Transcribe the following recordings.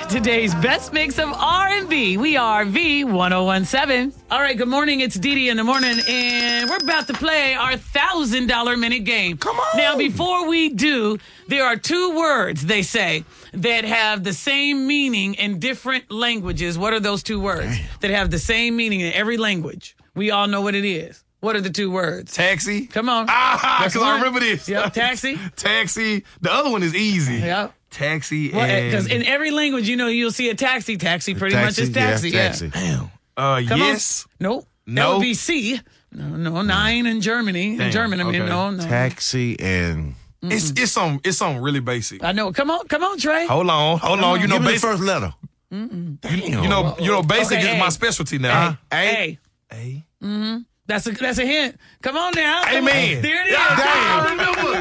Today's best mix of R&B. We are V1017. All right, good morning. It's Dee Dee in the morning, and we're about to play our $1,000 minute game. Come on. Now, before we do, there are two words, they say, that have the same meaning in different languages. What are those two words that have the same meaning in every language? We all know what it is. What are the two words? Taxi. Come on. Because I remember this. Yep, taxi. Taxi. The other one is easy. Yep. Taxi Because and... in every language, you'll see a taxi. Taxi pretty much is taxi. Yeah, taxi. Damn. Come yes. on. Nope. No. That would be C. No, 9 in Germany. Damn. In German, I mean, Okay. no. Taxi and... It's something really basic. I know. Come on, Trey. Hold on. You know Give me the basic. first letter. Mm-mm. You know basic Okay, is A. my specialty now. A. A. Mm-hmm. That's a hint. Come on now. Amen. There it is. Damn.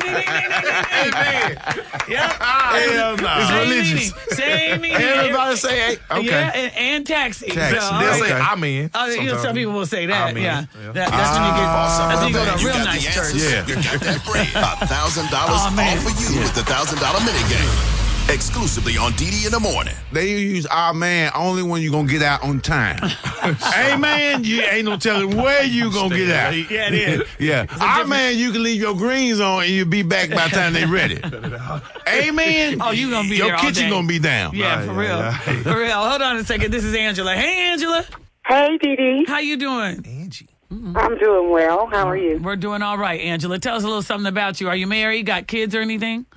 Amen. Yep. Hell no. It's Same religious. meaning. Same meaning. Everybody say, hey, okay. Yeah, and taxi. Taxi. So, all They'll right. say Okay. amen. Some people will say that. Amen. Yeah. Yeah. That's when you get. That's when you go to a You real got nice the church. answers. Yeah. You got that bread. $1,000 Oh, man. all for you with the $1,000 minute game. Exclusively on Dee Dee in the morning. They use our man only when you're going to get out on time. Hey, man, you ain't no telling where you going to get out. Yeah, it is. Yeah. Our man, you can leave your greens on and you'll be back by the time they ready. Amen. Oh, you gonna be your there all kitchen day. going to be down. Yeah, for real. For real. Hold on a second. This is Angela. Hey, Angela. Hey, Dee Dee. How you doing? Angie. I'm doing well. How are you? We're doing all right, Angela. Tell us a little something about you. Are you married? Got kids or anything?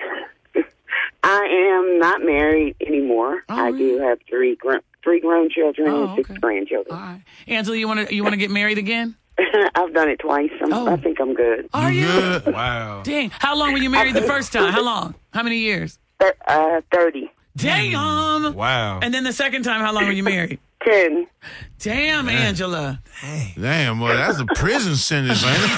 I am not married anymore. Oh, I do have three grown children and six okay. grandchildren. All right. Angela, you want to get married again? I've done it twice. I think I'm good. Are you? Good. Wow. Dang. How long were you married the first time? How long? How many years? 30. Damn. Wow. And then the second time, how long were you married? 10. Damn, Angela. Damn, boy, that's a prison sentence, ain't it?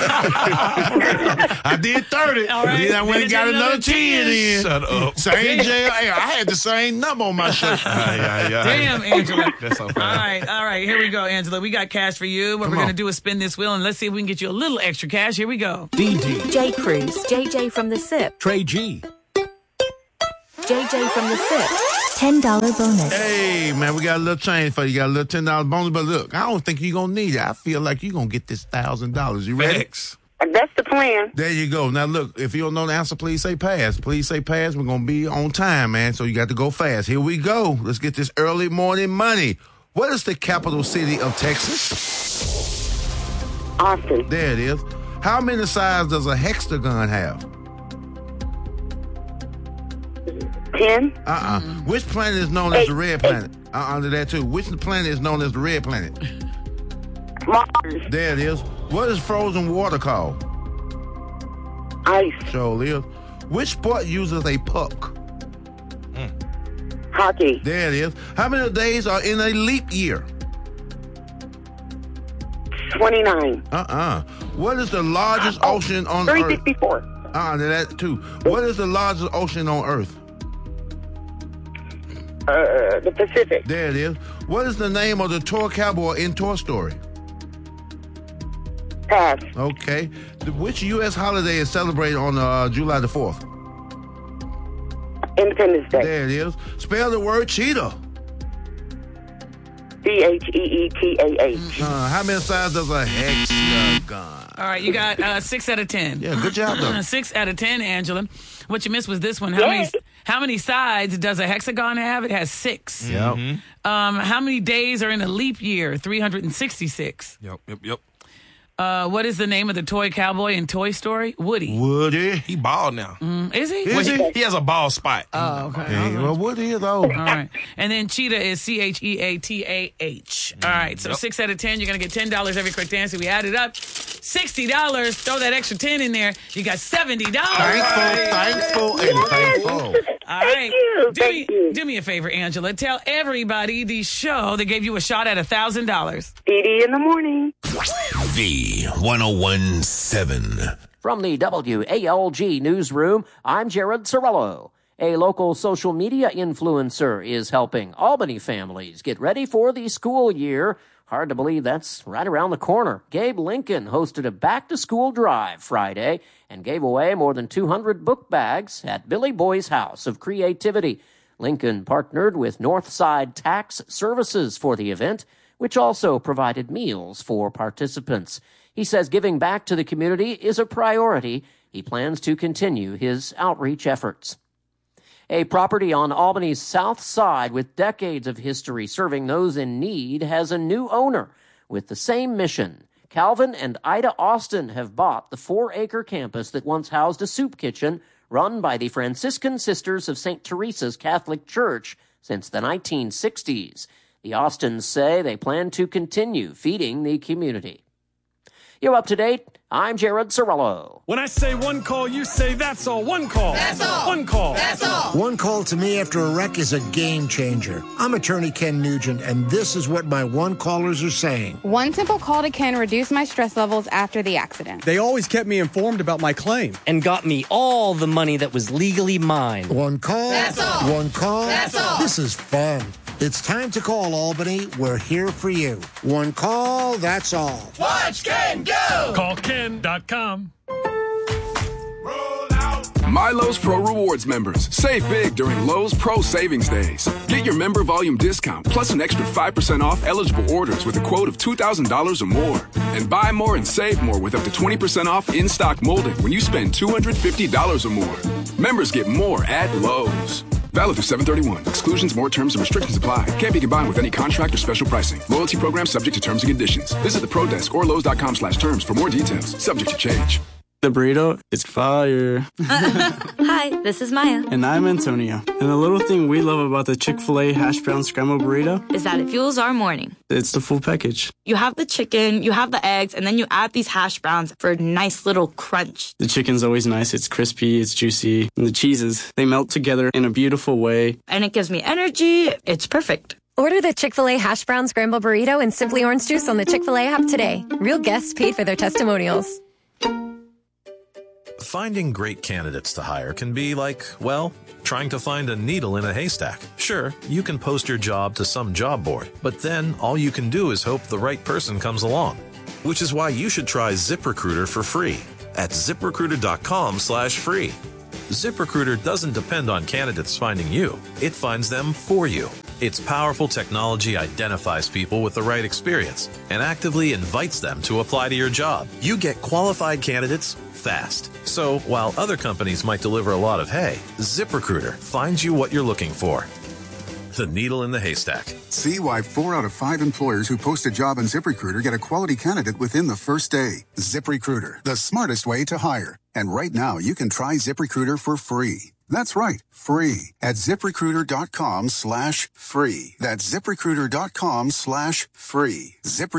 I did 30. All right. Then I went and got another 10 in. Shut up. Same jail. Hey, I had the same number on my shirt. Damn, Angela. That's so funny. All right. Here we go, Angela. We got cash for you. What we're going to do is spin this wheel, and let's see if we can get you a little extra cash. Here we go. DD, J. Cruz, JJ from the SIP, Trey G, JJ from the SIP. $10 bonus. Hey, man, we got a little change for you. Got a little $10 bonus, but look, I don't think you're going to need it. I feel like you're going to get this $1,000. You ready? Facts. That's the plan. There you go. Now, look, if you don't know the answer, please say pass. Please say pass. We're going to be on time, man, so you got to go fast. Here we go. Let's get this early morning money. What is the capital city of Texas? Austin. There it is. How many sides does a hexagon have? 10. Which planet is known as the red planet? Under that, too. Which planet is known as the red planet? Mars. There it is. What is frozen water called? Ice. Sure is. Which sport uses a puck? Hockey. There it is. How many days are in a leap year? 29. What is the largest ocean on Earth? 364. That too. What is the largest ocean on Earth? The Pacific. There it is. What is the name of the toy cowboy in Toy Story? Pass. Okay. Which U.S. holiday is celebrated on July the 4th? Independence Day. There it is. Spell the word cheetah. CHEETAH. How many sides does a hexagon? All right, you got 6 out of 10. Yeah, good job, though. 6 out of 10, Angela. What you missed was this one. Yay. How many sides does a hexagon have? It has 6. Yep. How many days are in a leap year? 366. Yep. What is the name of the toy cowboy in Toy Story? Woody. Woody. He bald now. Is he? Is he? He has a bald spot. Oh, okay. Hey, well, Woody is All old. right. And then cheetah is CHEATAH. All right. So 6 out of 10. You're going to get $10 every quick answer. We add it up. $60. Throw that extra 10 in there. You got $70. Thankful, and thankful. All right. Thank you. Do me a favor, Angela. Tell everybody the show that gave you a shot at $1,000. Dee Dee in the morning. V1017. From the WALG newsroom, I'm Jared Sorello. A local social media influencer is helping Albany families get ready for the school year. Hard to believe that's right around the corner. Gabe Lincoln hosted a back-to-school drive Friday and gave away more than 200 book bags at Billy Boy's House of Creativity. Lincoln partnered with Northside Tax Services for the event, which also provided meals for participants. He says giving back to the community is a priority. He plans to continue his outreach efforts. A property on Albany's south side with decades of history serving those in need has a new owner with the same mission. Calvin and Ida Austin have bought the 4-acre campus that once housed a soup kitchen run by the Franciscan Sisters of St. Teresa's Catholic Church since the 1960s. The Austins say they plan to continue feeding the community. You're up to date. I'm Jared Sorello. When I say one call, you say that's all. One call. That's all. One call. That's all. One call to me after a wreck is a game changer. I'm attorney Ken Nugent, and this is what my one callers are saying. One simple call to Ken reduced my stress levels after the accident. They always kept me informed about my claim. And got me all the money that was legally mine. One call. That's all. One call. That's all. This is fun. It's time to call Albany. We're here for you. One call, that's all. Watch Ken go! CallKen.com. My Lowe's Pro Rewards members, save big during Lowe's Pro Savings Days. Get your member volume discount plus an extra 5% off eligible orders with a quote of $2,000 or more. And buy more and save more with up to 20% off in-stock molding when you spend $250 or more. Members get more at Lowe's. Valid through 7/31. Exclusions, more terms, and restrictions apply. Can't be combined with any contract or special pricing. Loyalty program subject to terms and conditions. Visit the Pro Desk or Lowe's.com/terms for more details. Subject to change. The burrito is fire. Hi, this is Maya. And I'm Antonio. And the little thing we love about the Chick-fil-A hash brown scramble burrito is that it fuels our morning. It's the full package. You have the chicken, you have the eggs, and then you add these hash browns for a nice little crunch. The chicken's always nice. It's crispy, it's juicy. And the cheeses, they melt together in a beautiful way. And it gives me energy. It's perfect. Order the Chick-fil-A hash brown scramble burrito and Simply Orange Juice on the Chick-fil-A app today. Real guests paid for their testimonials. Finding great candidates to hire can be like, well, trying to find a needle in a haystack. Sure, you can post your job to some job board, but then all you can do is hope the right person comes along. Which is why you should try ZipRecruiter for free at ZipRecruiter.com/free. ZipRecruiter doesn't depend on candidates finding you. It finds them for you. Its powerful technology identifies people with the right experience and actively invites them to apply to your job. You get qualified candidates fast. So while other companies might deliver a lot of hay, ZipRecruiter finds you what you're looking for. The needle in the haystack. See why 4 out of 5 employers who post a job on ZipRecruiter get a quality candidate within the first day. ZipRecruiter, the smartest way to hire. And right now, you can try ZipRecruiter for free. That's right, free at ZipRecruiter.com/free. That's ZipRecruiter.com/free.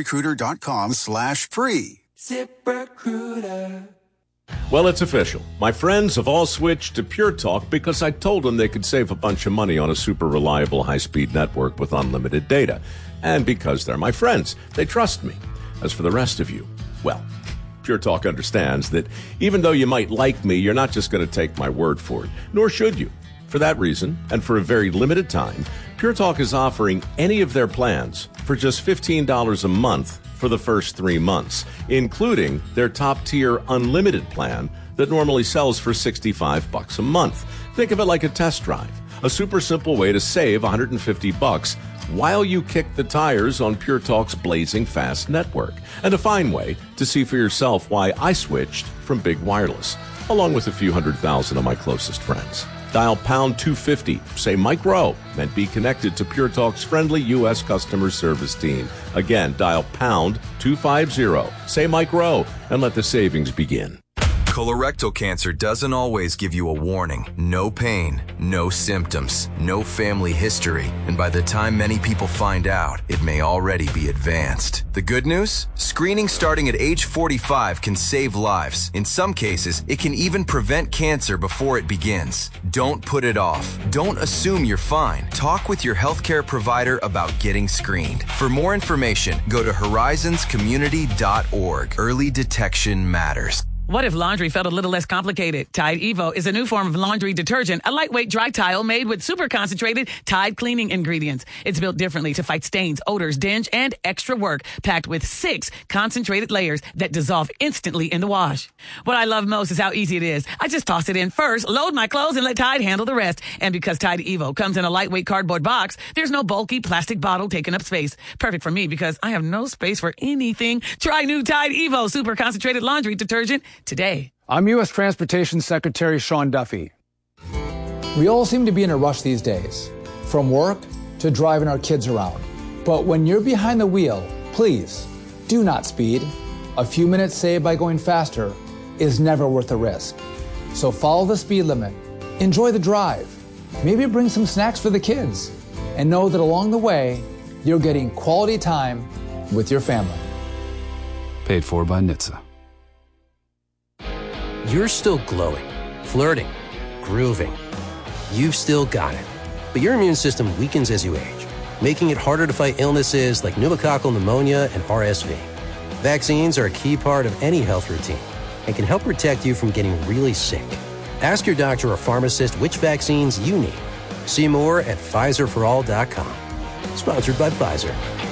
ZipRecruiter.com/free. ZipRecruiter. Well, it's official. My friends have all switched to Pure Talk because I told them they could save a bunch of money on a super reliable high-speed network with unlimited data. And because they're my friends, they trust me. As for the rest of you, well, Pure Talk understands that even though you might like me, you're not just going to take my word for it, nor should you. For that reason, and for a very limited time, Pure Talk is offering any of their plans for just $15 a month for the first 3 months, including their top-tier unlimited plan that normally sells for $65 a month. Think of it like a test drive, a super simple way to save $150 while you kick the tires on Pure Talk's blazing fast network, and a fine way to see for yourself why I switched from Big Wireless, along with a few 100,000 of my closest friends. Dial pound 250, say Mike Rowe, and be connected to Pure Talk's friendly U.S. customer service team. Again, dial pound 250, say Mike Rowe, and let the savings begin. Colorectal cancer doesn't always give you a warning. No pain, no symptoms, no family history. And by the time many people find out, it may already be advanced. The good news? Screening starting at age 45 can save lives. In some cases, it can even prevent cancer before it begins. Don't put it off. Don't assume you're fine. Talk with your healthcare provider about getting screened. For more information, go to horizonscommunity.org. Early detection matters. What if laundry felt a little less complicated? Tide Evo is a new form of laundry detergent, a lightweight dry tile made with super concentrated Tide cleaning ingredients. It's built differently to fight stains, odors, dinge, and extra work, packed with 6 concentrated layers that dissolve instantly in the wash. What I love most is how easy it is. I just toss it in first, load my clothes, and let Tide handle the rest. And because Tide Evo comes in a lightweight cardboard box, there's no bulky plastic bottle taking up space. Perfect for me because I have no space for anything. Try new Tide Evo super concentrated laundry detergent today. I'm U.S. Transportation Secretary Sean Duffy. We all seem to be in a rush these days, from work to driving our kids around. But when you're behind the wheel, please do not speed. A few minutes saved by going faster is never worth the risk. So follow the speed limit, enjoy the drive, maybe bring some snacks for the kids, and know that along the way, you're getting quality time with your family. Paid for by NHTSA. You're still glowing, flirting, grooving. You've still got it. But your immune system weakens as you age, making it harder to fight illnesses like pneumococcal pneumonia and RSV. Vaccines are a key part of any health routine and can help protect you from getting really sick. Ask your doctor or pharmacist which vaccines you need. See more at PfizerForAll.com. Sponsored by Pfizer.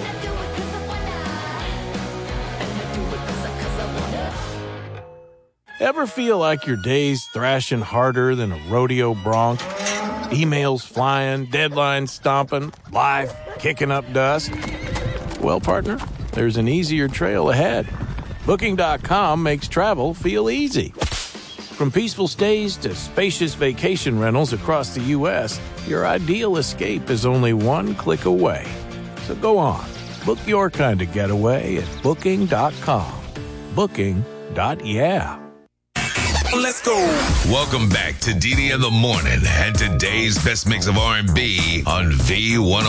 Ever feel like your day's thrashing harder than a rodeo bronc? Emails flying, deadlines stomping, life kicking up dust? Well, partner, there's an easier trail ahead. Booking.com makes travel feel easy. From peaceful stays to spacious vacation rentals across the U.S., your ideal escape is only one click away. So go on, book your kind of getaway at Booking.com. Booking.yeah. Let's go. Welcome back to DD in the Morning and today's best mix of R&B on V101.